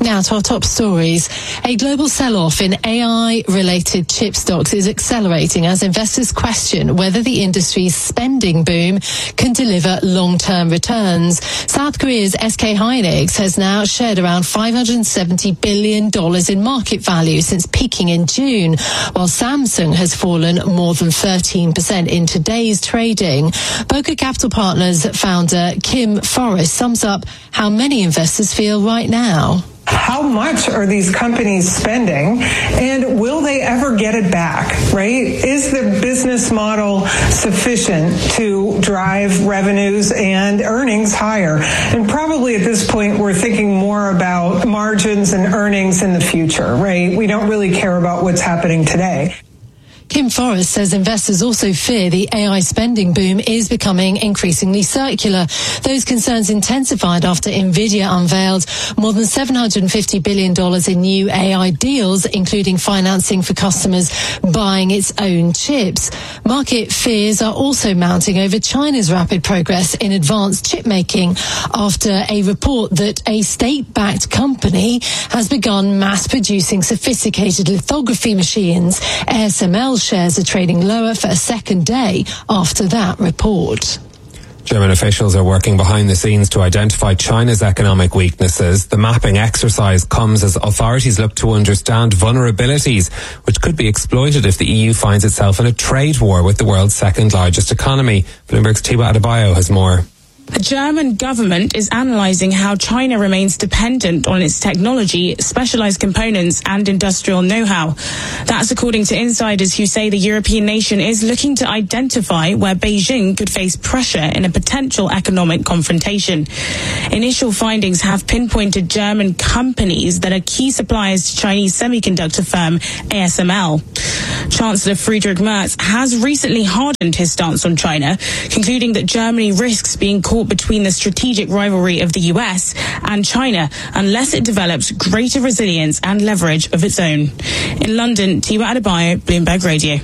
Now to our top stories. A global sell-off in A I-related chip stocks is accelerating as investors question whether the industry's spending boom can deliver long-term returns. South Korea's S K Hynix has now shed around five hundred seventy billion dollars in market value since peaking in June, while Samsung has fallen more than thirteen percent in today's trading. Boca Capital Partners founder Kim Forrest sums up how many investors feel right now. How much are these companies spending, and will they ever get it back, right? Is the business model sufficient to drive revenues and earnings higher? And probably at this point, we're thinking more about margins and earnings in the future, right? We don't really care about what's happening today. Kim Forrest says investors also fear the A I spending boom is becoming increasingly circular. Those concerns intensified after Nvidia unveiled more than seven hundred fifty billion dollars in new A I deals, including financing for customers buying its own chips. Market fears are also mounting over China's rapid progress in advanced chip making after a report that a state-backed company has begun mass producing sophisticated lithography machines. A S M L shares are trading lower for a second day after that report. German officials are working behind the scenes to identify China's economic weaknesses. The mapping exercise comes as authorities look to understand vulnerabilities which could be exploited if the E U finds itself in a trade war with the world's second largest economy. Bloomberg's Tiwa Adebayo has more. The German government is analysing how China remains dependent on its technology, specialised components and industrial know-how. That's according to insiders who say the European nation is looking to identify where Beijing could face pressure in a potential economic confrontation. Initial findings have pinpointed German companies that are key suppliers to Chinese semiconductor firm A S M L. Chancellor Friedrich Merz has recently hardened his stance on China, concluding that Germany risks being caught between the strategic rivalry of the U S and China unless it develops greater resilience and leverage of its own. In London, Tiwa Adebayo, Bloomberg Radio.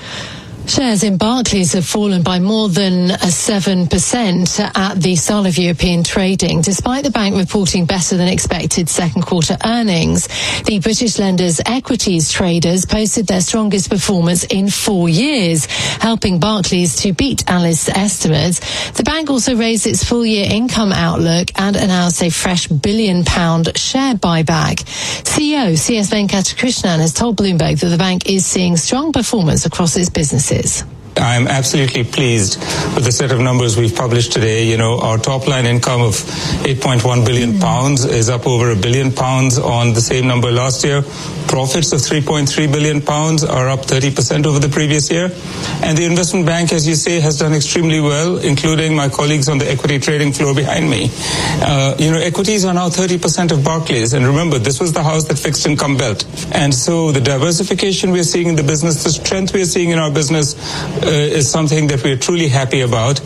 Shares in Barclays have fallen by more than seven percent at the start of European trading, despite the bank reporting better than expected second quarter earnings. The British lender's equities traders posted their strongest performance in four years, helping Barclays to beat analysts' estimates. The bank also raised its full-year income outlook and announced a fresh billion-pound share buyback. C E O C S Venkatakrishnan has told Bloomberg that the bank is seeing strong performance across its businesses. I'm absolutely pleased with the set of numbers we've published today. You know, our top line income of eight point one billion pounds is up over a billion pounds on the same number last year. Profits of three point three billion pounds are up thirty percent over the previous year. And the investment bank, as you say, has done extremely well, including my colleagues on the equity trading floor behind me. Uh, you know, equities are now thirty percent of Barclays. And remember, this was the house that fixed income built. And so the diversification we're seeing in the business, the strength we're seeing in our business, Uh, is something that we're truly happy about.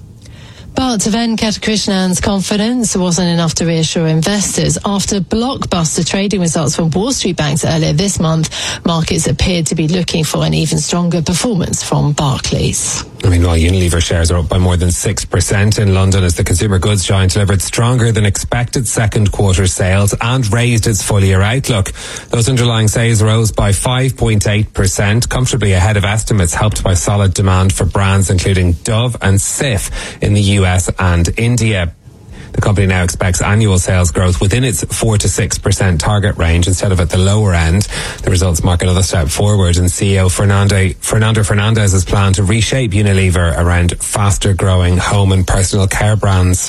But Venkatakrishnan confidence wasn't enough to reassure investors. After blockbuster trading results from Wall Street banks earlier this month, markets appeared to be looking for an even stronger performance from Barclays. I mean, while Unilever shares are up by more than six percent in London as the consumer goods giant delivered stronger than expected second quarter sales and raised its full year outlook. Those underlying sales rose by five point eight percent, comfortably ahead of estimates, helped by solid demand for brands including Dove and Cif in the U S and India. The company now expects annual sales growth within its four to six percent target range instead of at the lower end. The results mark another step forward in C E O Fernando, Fernando Fernandez's plan to reshape Unilever around faster growing home and personal care brands.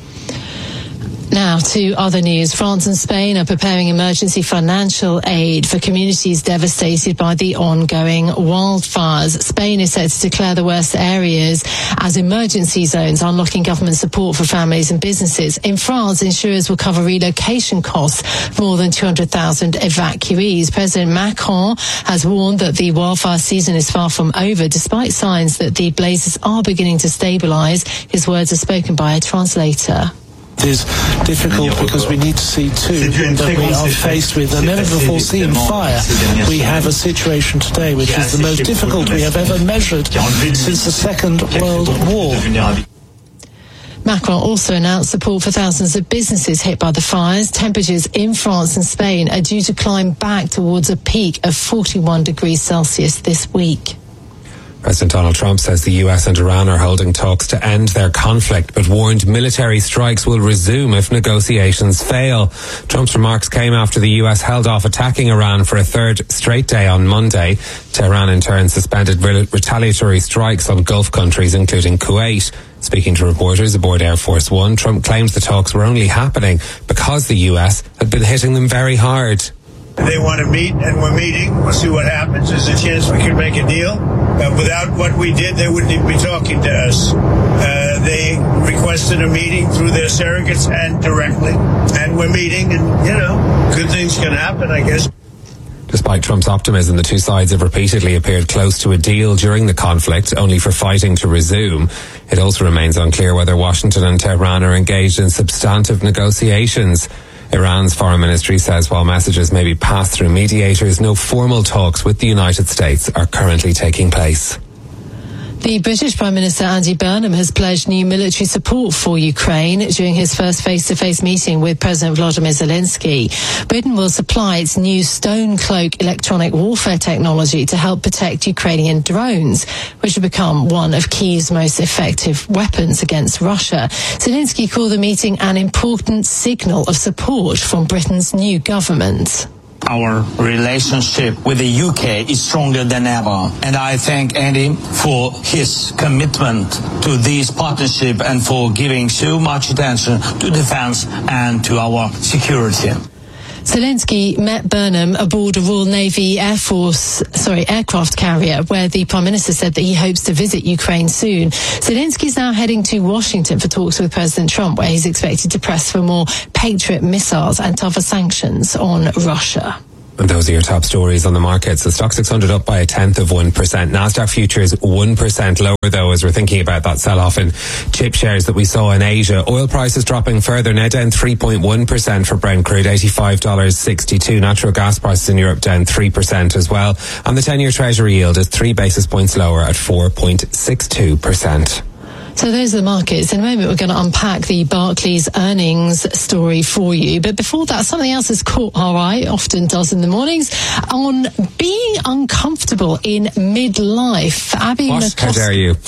Now to other news. France and Spain are preparing emergency financial aid for communities devastated by the ongoing wildfires. Spain is set to declare the worst areas as emergency zones, unlocking government support for families and businesses. In France, insurers will cover relocation costs for more than two hundred thousand evacuees. President Macron has warned that the wildfire season is far from over, despite signs that the blazes are beginning to stabilise. His words are spoken by a translator. It is difficult because we need to see too that we are faced with a never-before-seen fire. We have a situation today which is the most difficult we have ever measured since the Second World War. Macron also announced support for thousands of businesses hit by the fires. Temperatures in France and Spain are due to climb back towards a peak of forty-one degrees Celsius this week. President Donald Trump says the U S and Iran are holding talks to end their conflict, but warned military strikes will resume if negotiations fail. Trump's remarks came after the U S held off attacking Iran for a third straight day on Monday. Tehran in turn suspended retaliatory strikes on Gulf countries, including Kuwait. Speaking to reporters aboard Air Force One, Trump claimed the talks were only happening because the U S had been hitting them very hard. They want to meet, and we're meeting. We'll see what happens. There's a chance we can make a deal. Uh, without what we did, they wouldn't even be talking to us. Uh, they requested a meeting through their surrogates and directly. And we're meeting, and, you know, good things can happen, I guess. Despite Trump's optimism, the two sides have repeatedly appeared close to a deal during the conflict, only for fighting to resume. It also remains unclear whether Washington and Tehran are engaged in substantive negotiations. Iran's foreign ministry says while messages may be passed through mediators, no formal talks with the United States are currently taking place. The British Prime Minister Andy Burnham has pledged new military support for Ukraine during his first face-to-face meeting with President Volodymyr Zelensky. Britain will supply its new Stone Cloak electronic warfare technology to help protect Ukrainian drones, which will become one of Kyiv's most effective weapons against Russia. Zelensky called the meeting an important signal of support from Britain's new government. Our relationship with the U K is stronger than ever. And I thank Andy for his commitment to this partnership and for giving so much attention to defense and to our security. Zelensky met Burnham aboard a Royal Navy Air Force, sorry, aircraft carrier, where the Prime Minister said that he hopes to visit Ukraine soon. Zelensky's now heading to Washington for talks with President Trump, where he's expected to press for more Patriot missiles and tougher sanctions on Russia. And those are your top stories on the markets. The Stoxx six hundred up by a tenth of one percent. Nasdaq futures one percent lower, though, as we're thinking about that sell-off in chip shares that we saw in Asia. Oil prices dropping further, now down three point one percent for Brent crude, eighty-five dollars sixty-two. Natural gas prices in Europe down three percent as well. And the ten-year Treasury yield is three basis points lower at four point six two percent. So those are the markets. In a moment, we're going to unpack the Barclays earnings story for you. But before that, something else has caught our eye, often does in the mornings, on being uncomfortable in midlife. Abby What? McCloskey. How dare you?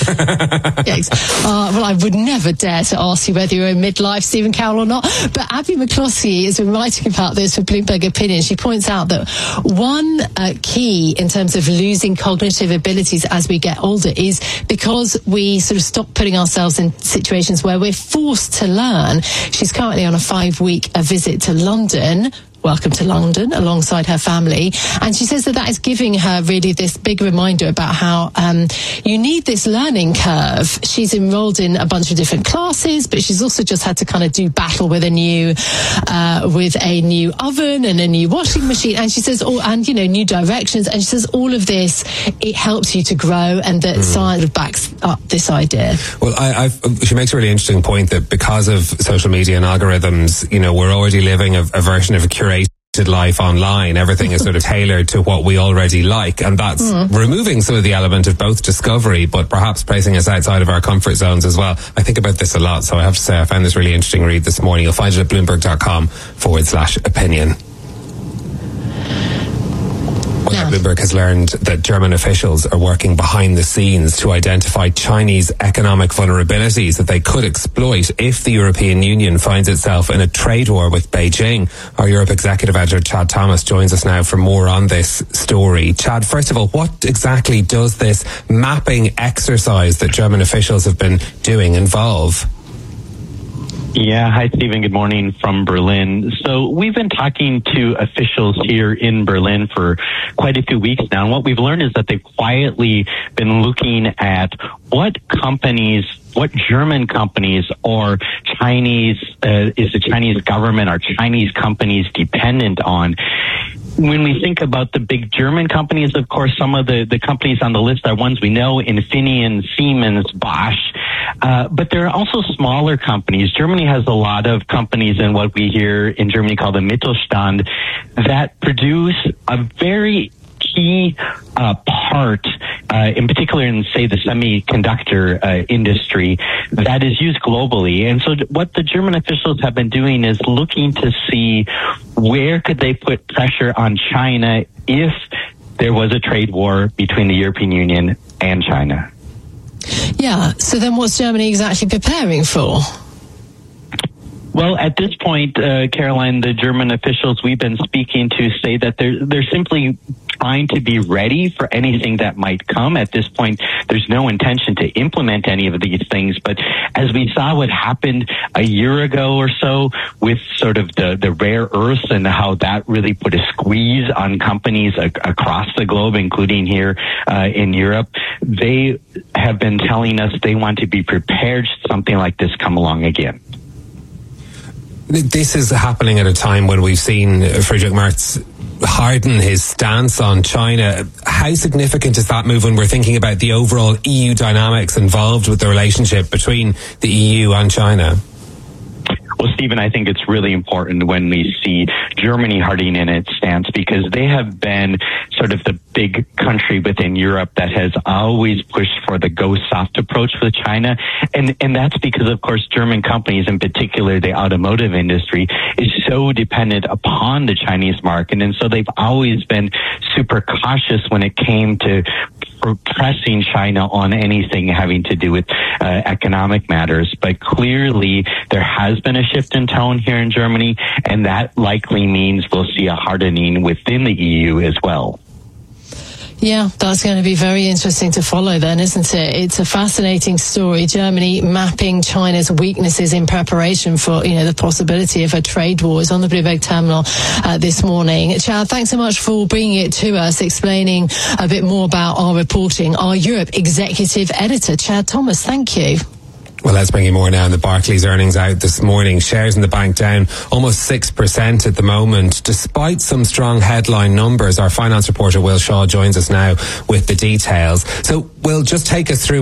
Yikes. Uh, well, I would never dare to ask you whether you're in midlife, Stephen Carroll, or not. But Abby McCloskey has been writing about this for Bloomberg Opinion. She points out that one uh, key in terms of losing cognitive abilities as we get older is because we sort of stop putting ourselves in situations where we're forced to learn. She's currently on a five-week a visit to London. Welcome to London, alongside her family. And she says that that is giving her really this big reminder about how um, you need this learning curve. She's enrolled in a bunch of different classes, but she's also just had to kind of do battle with a new, uh, with a new oven and a new washing machine. And she says, oh, and, you know, new directions. And she says all of this, it helps you to grow, and that mm. science backs up this idea. Well, I, I've, she makes a really interesting point that because of social media and algorithms, you know, we're already living a, a version of a curated life online. Everything is sort of tailored to what we already like, and that's mm. removing some of the element of both discovery but perhaps placing us outside of our comfort zones as well. I think about this a lot, so I have to say I found this really interesting read this morning. You'll find it at bloomberg.com forward slash opinion. Well, Bloomberg has learned that German officials are working behind the scenes to identify Chinese economic vulnerabilities that they could exploit if the European Union finds itself in a trade war with Beijing. Our Europe Executive Editor Chad Thomas joins us now for more on this story. Chad, first of all, what exactly does this mapping exercise that German officials have been doing involve? Yeah, hi Stephen, good morning from Berlin. So we've been talking to officials here in Berlin for quite a few weeks now, and what we've learned is that they've quietly been looking at what companies, what German companies or Chinese, uh, is the Chinese government or Chinese companies dependent on. When we think about the big German companies, of course, some of the, the companies on the list are ones we know, Infineon, Siemens, Bosch, uh, but there are also smaller companies. Germany has a lot of companies in what we here in Germany call the Mittelstand that produce a very key uh, part, uh, in particular in, say, the semiconductor uh, industry that is used globally. And so what the German officials have been doing is looking to see where could they put pressure on China if there was a trade war between the European Union and China. Yeah, so then what's Germany exactly preparing for? Well, at this point, uh, Caroline, the German officials we've been speaking to say that they're they're simply trying to be ready for anything that might come. At this point, there's no intention to implement any of these things. But as we saw what happened a year ago or so with sort of the, the rare earths and how that really put a squeeze on companies a- across the globe, including here uh, in Europe, they have been telling us they want to be prepared should something like this come along again. This is happening at a time when we've seen Friedrich Merz harden his stance on China. How significant is that move when we're thinking about the overall E U dynamics involved with the relationship between the E U and China? Well, Stephen, I think it's really important when we see Germany hardening in its stance, because they have been sort of the big country within Europe that has always pushed for the go soft approach with China. And, and that's because, of course, German companies, in particular the automotive industry, is so dependent upon the Chinese market. And so they've always been super cautious when it came to pressing China on anything having to do with uh, economic matters. But clearly there has been a shift in tone here in Germany, and that likely means we'll see a hardening within the E U as well. Yeah, that's going to be very interesting to follow then, isn't it? It's a fascinating story. Germany mapping China's weaknesses in preparation for, you know, the possibility of a trade war. Is on the Bloomberg terminal uh, this morning. Chad, thanks so much for bringing it to us, explaining a bit more about our reporting. Our Europe executive editor, Chad Thomas, thank you. Well, let's bring you more now. The Barclays earnings out this morning. Shares in the bank down almost six percent at the moment, despite some strong headline numbers. Our finance reporter, Will Shaw, joins us now with the details. So, Will, just take us through